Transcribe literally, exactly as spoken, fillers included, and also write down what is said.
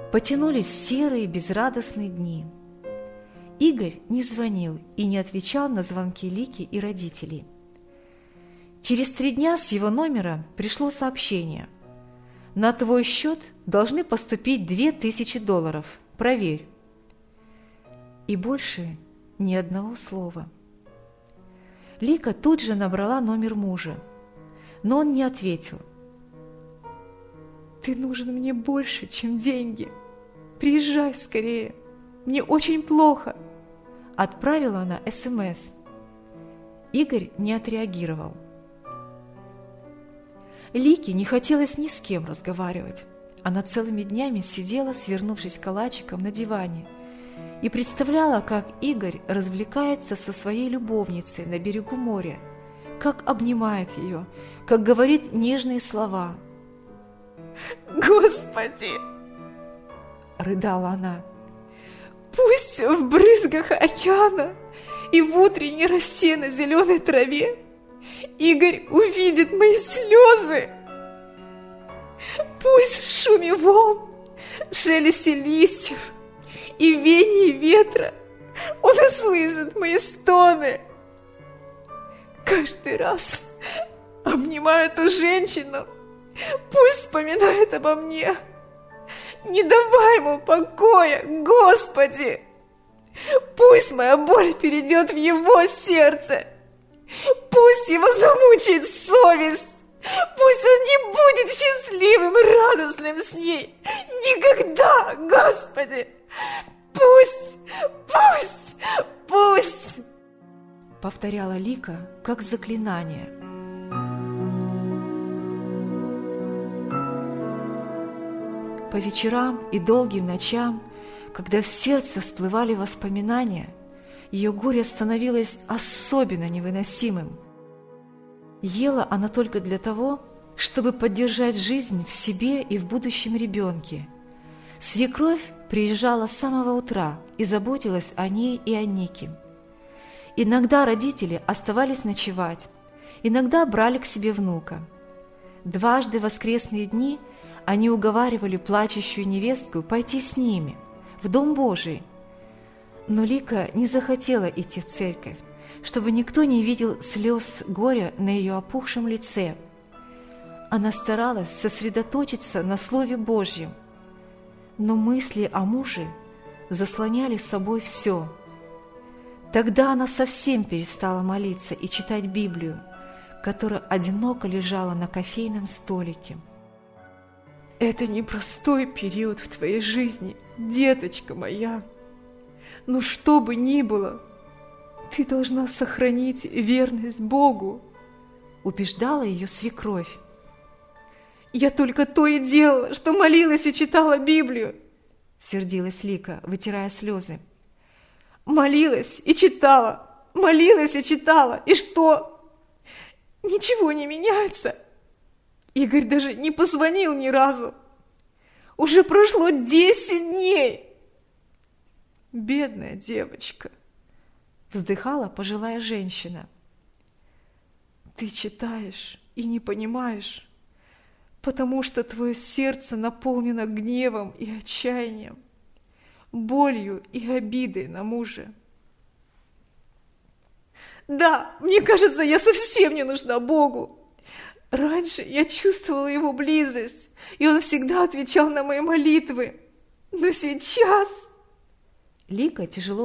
Потянулись серые безрадостные дни. Игорь не звонил и не отвечал на звонки Лики и родителей. Через три дня с его номера пришло сообщение: «На твой счет должны поступить две тысячи долларов. Проверь». И больше ни одного слова. Лика тут же набрала номер мужа, но он не ответил. «Ты нужен мне больше, чем деньги. Приезжай скорее. Мне очень плохо», – отправила она СМС. Игорь не отреагировал. Лике не хотелось ни с кем разговаривать. Она целыми днями сидела, свернувшись калачиком на диване, и представляла, как Игорь развлекается со своей любовницей на берегу моря, как обнимает ее, как говорит нежные слова. «Господи!» – рыдала она. «Пусть в брызгах океана и в утренней росе на зеленой траве Игорь увидит мои слезы. Пусть в шуме волн, шелесте листьев и вении ветра он услышит мои стоны. Каждый раз, обнимая эту женщину, пусть вспоминает обо мне. Не давай ему покоя, Господи! Пусть моя боль перейдет в его сердце. Пусть его замучает совесть. Пусть он не будет счастливым и радостным с ней. Никогда, Господи! Пусть, пусть, пусть!» Повторяла Лика, как заклинание. По вечерам и долгим ночам, когда в сердце всплывали воспоминания, ее горе становилось особенно невыносимым. Ела она только для того, чтобы поддержать жизнь в себе и в будущем ребенке. Свекровь приезжала с самого утра и заботилась о ней и о Нике. Иногда родители оставались ночевать, иногда брали к себе внука. Дважды в воскресные дни они уговаривали плачущую невестку пойти с ними в Дом Божий. Но Лика не захотела идти в церковь, чтобы никто не видел слез горя на ее опухшем лице. Она старалась сосредоточиться на Слове Божьем, но мысли о муже заслоняли собой все. Тогда она совсем перестала молиться и читать Библию, которая одиноко лежала на кофейном столике. «Это непростой период в твоей жизни, деточка моя. Но что бы ни было, ты должна сохранить верность Богу», – убеждала ее свекровь. «Я только то и делала, что молилась и читала Библию», – сердилась Лика, вытирая слезы. «Молилась и читала, молилась и читала, и что? Ничего не меняется. Игорь даже не позвонил ни разу. Уже прошло десять дней». «Бедная девочка», – вздыхала пожилая женщина. «Ты читаешь и не понимаешь, потому что твое сердце наполнено гневом и отчаянием, болью и обидой на мужа. Да, мне кажется, я совсем не нужна Богу. Раньше я чувствовала его близость, и он всегда отвечал на мои молитвы. Но сейчас...» Лика тяжело